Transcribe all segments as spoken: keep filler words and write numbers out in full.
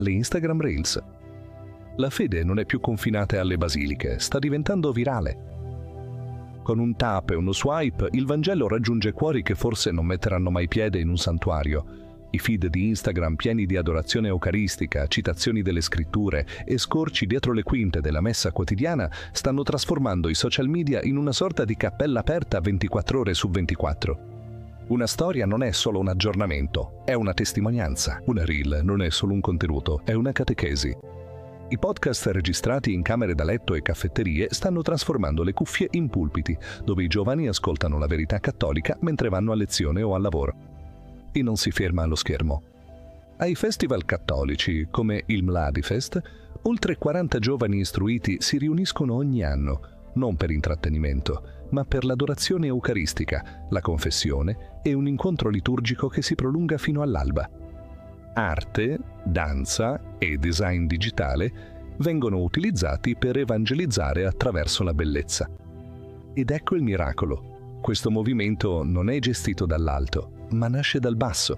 le Instagram Reels. La fede non è più confinata alle basiliche, sta diventando virale. Con un tap e uno swipe, il Vangelo raggiunge cuori che forse non metteranno mai piede in un santuario. I feed di Instagram pieni di adorazione eucaristica, citazioni delle scritture e scorci dietro le quinte della messa quotidiana stanno trasformando i social media in una sorta di cappella aperta ventiquattro ore su ventiquattro. Una storia non è solo un aggiornamento, è una testimonianza. Una reel non è solo un contenuto, è una catechesi. I podcast registrati in camere da letto e caffetterie stanno trasformando le cuffie in pulpiti, dove i giovani ascoltano la verità cattolica mentre vanno a lezione o al lavoro. E non si ferma allo schermo. Ai festival cattolici, come il Mladifest, oltre quaranta giovani istruiti si riuniscono ogni anno, non per intrattenimento, ma per l'adorazione eucaristica, la confessione e un incontro liturgico che si prolunga fino all'alba. Arte, danza e design digitale vengono utilizzati per evangelizzare attraverso la bellezza. Ed ecco il miracolo. Questo movimento non è gestito dall'alto, ma nasce dal basso.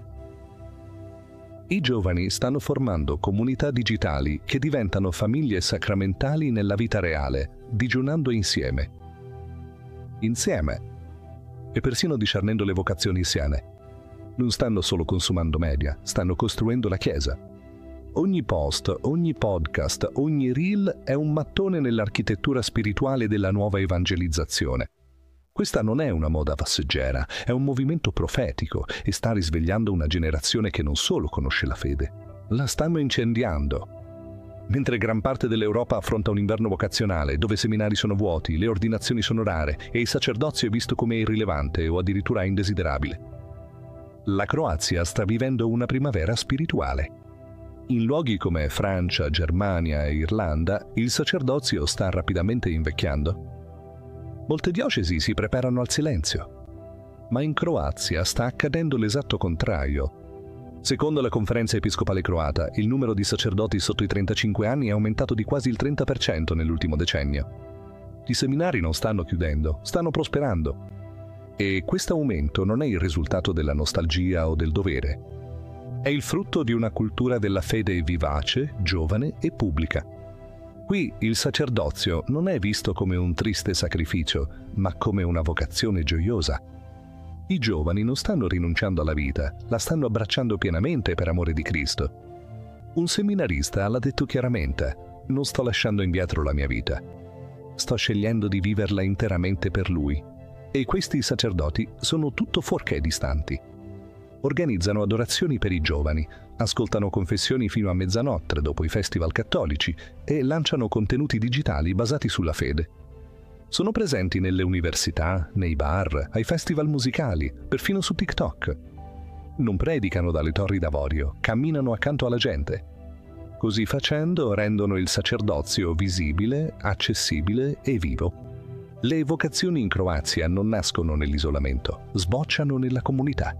I giovani stanno formando comunità digitali che diventano famiglie sacramentali nella vita reale, digiunando insieme. Insieme. E persino discernendo le vocazioni siane. Non stanno solo consumando media, stanno costruendo la Chiesa. Ogni post, ogni podcast, ogni reel è un mattone nell'architettura spirituale della nuova evangelizzazione. Questa non è una moda passeggera, è un movimento profetico e sta risvegliando una generazione che non solo conosce la fede, la stanno incendiando. Mentre gran parte dell'Europa affronta un inverno vocazionale, dove seminari sono vuoti, le ordinazioni sono rare e il sacerdozio è visto come irrilevante o addirittura indesiderabile. La Croazia sta vivendo una primavera spirituale. In luoghi come Francia, Germania e Irlanda, il sacerdozio sta rapidamente invecchiando. Molte diocesi si preparano al silenzio, ma in Croazia sta accadendo l'esatto contrario. Secondo la Conferenza Episcopale Croata, il numero di sacerdoti sotto i trentacinque anni è aumentato di quasi il trenta per cento nell'ultimo decennio. I seminari non stanno chiudendo, stanno prosperando. E questo aumento non è il risultato della nostalgia o del dovere. È il frutto di una cultura della fede vivace, giovane e pubblica. Qui il sacerdozio non è visto come un triste sacrificio, ma come una vocazione gioiosa. I giovani non stanno rinunciando alla vita, la stanno abbracciando pienamente per amore di Cristo. Un seminarista l'ha detto chiaramente: non sto lasciando indietro la mia vita. Sto scegliendo di viverla interamente per Lui. E questi sacerdoti sono tutto fuorché distanti. Organizzano adorazioni per i giovani, ascoltano confessioni fino a mezzanotte dopo i festival cattolici e lanciano contenuti digitali basati sulla fede. Sono presenti nelle università, nei bar, ai festival musicali, perfino su TikTok. Non predicano dalle torri d'avorio, camminano accanto alla gente. Così facendo rendono il sacerdozio visibile, accessibile e vivo. Le vocazioni in Croazia non nascono nell'isolamento, sbocciano nella comunità.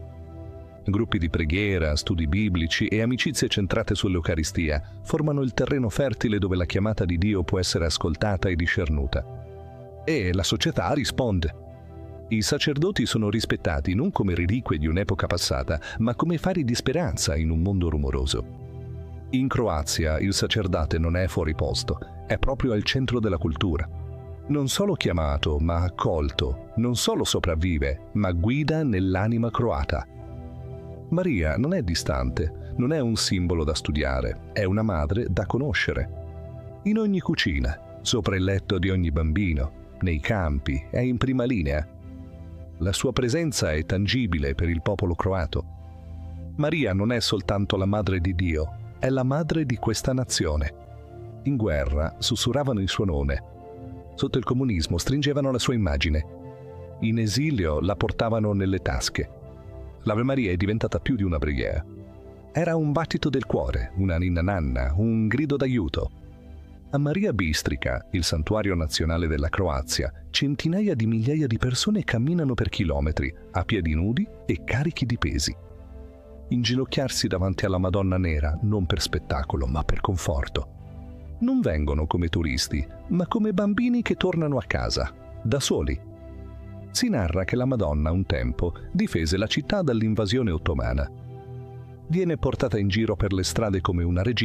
Gruppi di preghiera, studi biblici e amicizie centrate sull'Eucaristia formano il terreno fertile dove la chiamata di Dio può essere ascoltata e discernuta. E la società risponde. I sacerdoti sono rispettati non come reliquie di un'epoca passata, ma come fari di speranza in un mondo rumoroso. In Croazia il sacerdote non è fuori posto, è proprio al centro della cultura. Non solo chiamato, ma accolto, non solo sopravvive, ma guida nell'anima croata. Maria non è distante, non è un simbolo da studiare, è una madre da conoscere. In ogni cucina, sopra il letto di ogni bambino, nei campi, è in prima linea. La sua presenza è tangibile per il popolo croato. Maria non è soltanto la madre di Dio, è la madre di questa nazione. In guerra sussurravano il suo nome. Sotto il comunismo stringevano la sua immagine. In esilio la portavano nelle tasche. L'Ave Maria è diventata più di una preghiera. Era un battito del cuore, una ninna nanna, un grido d'aiuto. A Maria Bistrica, il santuario nazionale della Croazia, centinaia di migliaia di persone camminano per chilometri, a piedi nudi e carichi di pesi. Inginocchiarsi davanti alla Madonna Nera non per spettacolo, ma per conforto. Non vengono come turisti, ma come bambini che tornano a casa, da soli. Si narra che la Madonna un tempo difese la città dall'invasione ottomana. Viene portata in giro per le strade come una regina